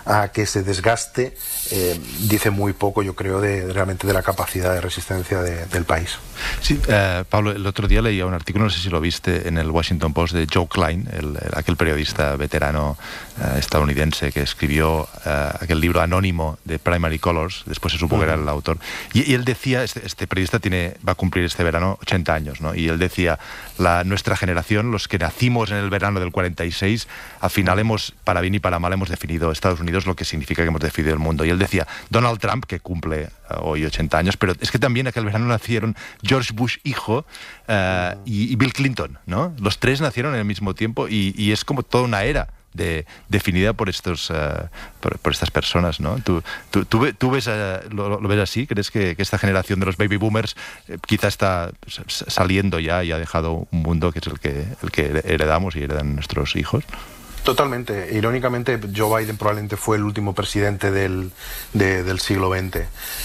a que se desgaste, dice muy poco, yo creo, realmente de la capacidad de resistencia del país. Sí, Pablo, el otro día leía un artículo, no sé si lo viste, en el Washington Post de Joe Klein, aquel periodista veterano estadounidense que escribió aquel libro anónimo de Primary Colors, después se supo que era el autor, y él decía, este periodista va a cumplir este verano 80 años, ¿no? Y él decía, nuestra generación, los que nacimos en el verano del 46, al final para bien y para mal, hemos definido Estados Unidos, lo que significa que hemos definido el mundo. Y él decía, Donald Trump, que cumple hoy 80 años, pero es que también aquel verano nacieron George Bush hijo y Bill Clinton, ¿no? Los tres nacieron en el mismo tiempo y es como toda una era definida por por estas personas, ¿no? ¿Tú ves, lo ves así? ¿Crees que esta generación de los baby boomers quizá está saliendo ya y ha dejado un mundo que es el que heredamos y heredan nuestros hijos? Totalmente. Irónicamente, Joe Biden probablemente fue el último presidente del siglo XX.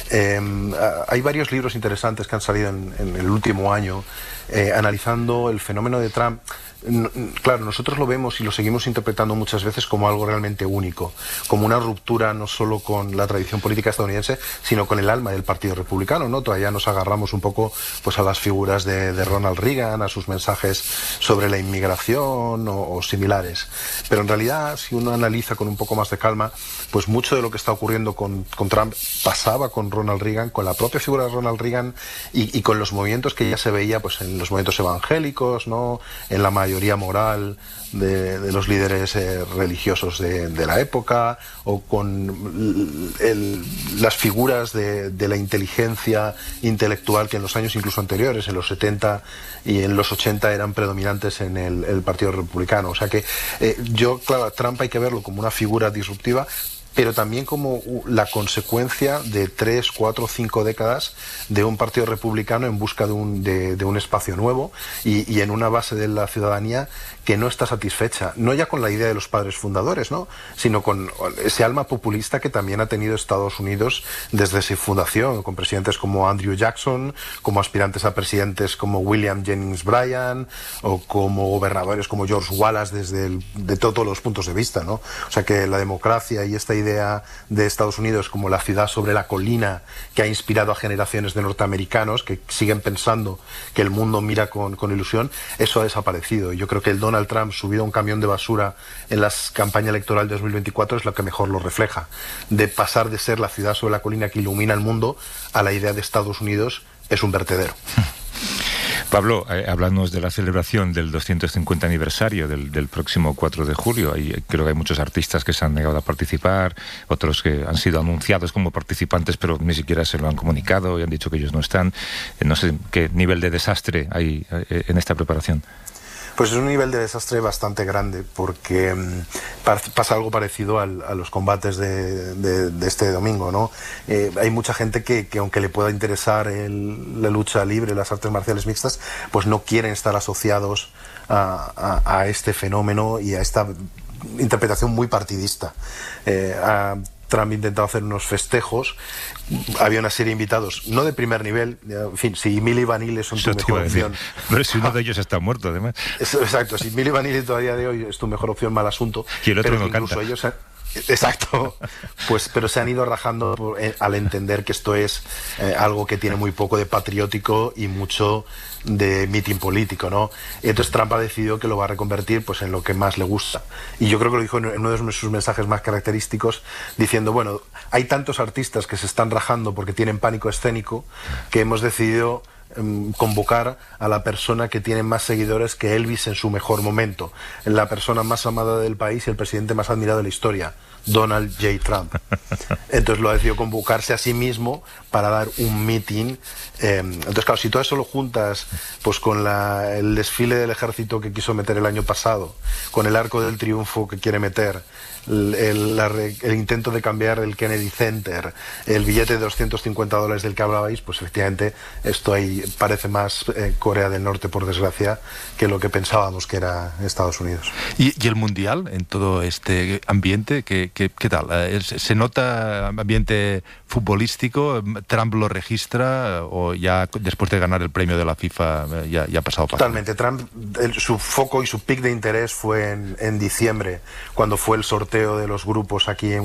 Hay varios libros interesantes que han salido en el último año analizando el fenómeno de Trump. Claro, nosotros lo vemos y lo seguimos interpretando muchas veces como algo realmente único, como una ruptura no solo con la tradición política estadounidense, sino con el alma del Partido Republicano, ¿no? Todavía nos agarramos un poco pues a las figuras de Ronald Reagan, a sus mensajes sobre la inmigración o similares. Pero en realidad, si uno analiza con un poco más de calma, pues mucho de lo que está ocurriendo con Trump pasaba con Ronald Reagan, con la propia figura de Ronald Reagan y con los movimientos que ya se veía pues en los movimientos evangélicos, ¿no? En la mayoría moral de los líderes religiosos de la época, o con las figuras de la inteligencia intelectual que en los años incluso anteriores, en los 70 y en los 80, eran predominantes en el Partido Republicano. O sea que claro, a Trump hay que verlo como una figura disruptiva, pero también como la consecuencia de 3, 4, 5 décadas de un partido republicano en busca de un espacio nuevo y en una base de la ciudadanía que no está satisfecha, no ya con la idea de los padres fundadores, ¿no?, sino con ese alma populista que también ha tenido Estados Unidos desde su fundación, con presidentes como Andrew Jackson, como aspirantes a presidentes como William Jennings Bryan, o como gobernadores como George Wallace, de todos los puntos de vista, ¿no? O sea que la democracia y esta idea de Estados Unidos como la ciudad sobre la colina que ha inspirado a generaciones de norteamericanos que siguen pensando que el mundo mira con ilusión, eso ha desaparecido. Y yo creo que el Donald Trump subido a un camión de basura en la campaña electoral de 2024 es lo que mejor lo refleja, de pasar de ser la ciudad sobre la colina que ilumina el mundo a la idea de Estados Unidos es un vertedero. Pablo, háblanos de la celebración del 250 aniversario del próximo 4 de julio. Creo que hay muchos artistas que se han negado a participar, otros que han sido anunciados como participantes pero ni siquiera se lo han comunicado y han dicho que ellos no están. No sé qué nivel de desastre hay en esta preparación. Pues es un nivel de desastre bastante grande, porque pasa algo parecido a los combates de este domingo, ¿no? Hay mucha gente que aunque le pueda interesar la lucha libre, las artes marciales mixtas, pues no quieren estar asociados a este fenómeno y a esta interpretación muy partidista. Trump intentado hacer unos festejos, había una serie de invitados, no de primer nivel, en fin, si Milli Vanilli son tu mejor opción. Pero si uno de ellos está muerto, además. Exacto, si Milli Vanilli todavía de hoy es tu mejor opción, mal asunto. Y el otro pero no canta. Ellos exacto, pues, pero se han ido rajando al entender que esto es algo que tiene muy poco de patriótico y mucho de mitin político, ¿no? Entonces Trump ha decidido que lo va a reconvertir pues en lo que más le gusta. Y yo creo que lo dijo en uno de sus mensajes más característicos, diciendo, bueno, hay tantos artistas que se están rajando porque tienen pánico escénico que hemos decidido convocar a la persona que tiene más seguidores que Elvis en su mejor momento, la persona más amada del país y el presidente más admirado de la historia, Donald J. Trump. Entonces lo ha decidido convocarse a sí mismo para dar un meeting. Entonces, claro, si todo eso lo juntas pues con el desfile del ejército que quiso meter el año pasado, con el Arco del Triunfo que quiere meter, el intento de cambiar el Kennedy Center, el billete de $250 del que hablabais, pues efectivamente esto ahí parece más Corea del Norte, por desgracia, que lo que pensábamos que era Estados Unidos. ¿Y el Mundial, en todo este ambiente, qué tal? ¿Se nota ambiente futbolístico? ¿Trump lo registra o ya después de ganar el premio de la FIFA ya ha pasado? Totalmente. Trump, su foco y su pic de interés fue en diciembre, cuando fue el sorteo de los grupos aquí en